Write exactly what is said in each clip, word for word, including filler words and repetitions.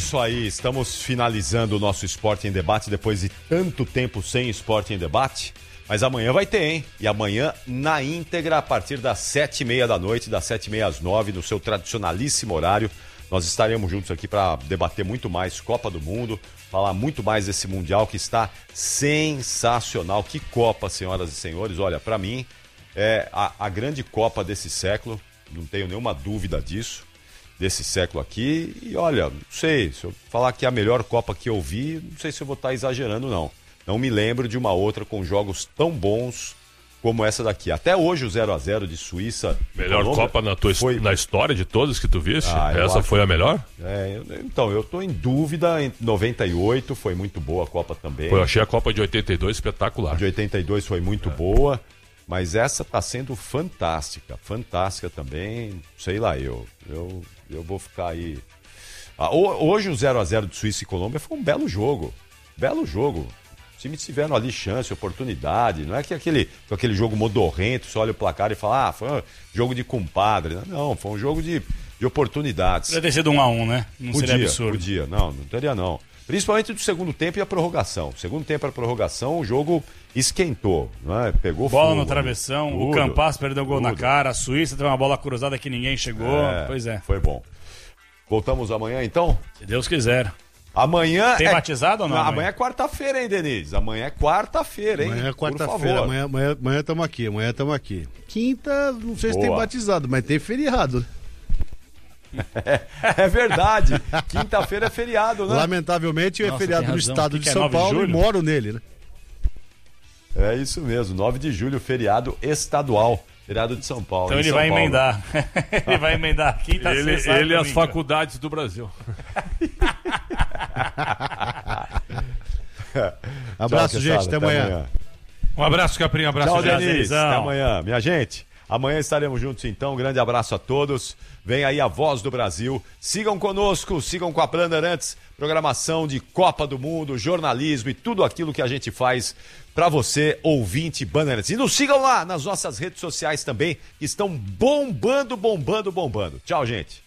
isso aí, estamos finalizando o nosso Esporte em Debate depois de tanto tempo sem Esporte em Debate. Mas amanhã vai ter, hein? E amanhã na íntegra, a partir das sete e meia da noite, das sete e meia às nove, no seu tradicionalíssimo horário, nós estaremos juntos aqui para debater muito mais Copa do Mundo, falar muito mais desse Mundial que está sensacional. Que Copa, senhoras e senhores. Olha, para mim, é a, a grande Copa desse século, não tenho nenhuma dúvida disso, desse século aqui. E olha, não sei, se eu falar que é a melhor Copa que eu vi, não sei se eu vou estar exagerando, não. Não me lembro de uma outra com jogos tão bons como essa daqui. Até hoje o zero a zero de Suíça... Melhor Colômbia, Copa na, tua, foi... na história de todas que tu viste? Ah, essa acho... foi a melhor? É, eu, então, eu tô em dúvida. Em noventa e oito foi muito boa a Copa também. Pô, eu achei a Copa de oitenta e dois espetacular. A de oitenta e dois foi muito é. boa, mas essa tá sendo fantástica. Fantástica também. Sei lá, eu, eu, eu vou ficar aí... Ah, hoje o zero a zero de Suíça e Colômbia foi um belo jogo. Belo jogo. Os times tiveram ali chance, oportunidade. Não é que aquele, aquele jogo modorrento, você olha o placar e fala, ah, foi um jogo de compadre. Não, foi um jogo de, de oportunidades. Podia ter sido um a um, né? Não podia, seria absurdo. Podia, não, não teria não. Principalmente do segundo tempo e a prorrogação. Segundo tempo e a prorrogação, o jogo esquentou, né? Pegou bola fogo, no travessão, tudo, o Campas perdeu o gol tudo. na cara, a Suíça teve uma bola cruzada que ninguém chegou. É, pois é. Foi bom. Voltamos amanhã, então? Se Deus quiser. Amanhã Tem é... batizado ou não? não amanhã é quarta-feira, hein, Denise? Amanhã é quarta-feira, hein? Amanhã é quarta-feira, amanhã estamos amanhã, amanhã aqui, amanhã estamos aqui. Quinta, não sei Boa. se tem batizado, mas tem feriado. É, é verdade. Quinta-feira é feriado, né? Lamentavelmente Nossa, é feriado no estado que de que São é Paulo e moro nele, né? É isso mesmo, nove de julho, feriado estadual. Feriado de São Paulo. Então ele São vai Paulo. emendar. Ele vai emendar quinta, ele, sexta, Ele e as faculdades do Brasil. Abraço, Tchau, gente. até, até amanhã. amanhã. Um abraço, Caprinho. Um abraço, Tchau, gente. Denise. Até amanhã. Minha gente, amanhã estaremos juntos então. Um grande abraço a todos. Vem aí a Voz do Brasil. Sigam conosco, sigam com a Bandeirantes. Programação de Copa do Mundo, jornalismo e tudo aquilo que a gente faz para você, ouvinte Bandeirantes. E nos sigam lá nas nossas redes sociais também, que estão bombando, bombando, bombando. Tchau, gente.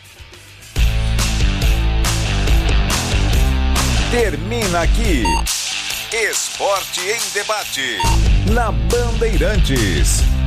Termina aqui Esporte em Debate na Bandeirantes.